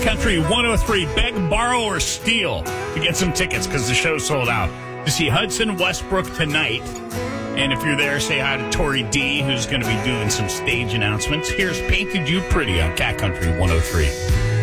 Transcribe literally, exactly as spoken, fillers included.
Country one oh three. Beg, borrow, or steal to get some tickets because the show's sold out. To see Hudson Westbrook tonight. And if you're there, say hi to Tori D, who's going to be doing some stage announcements. Here's Painted You Pretty on Cat Country one oh three.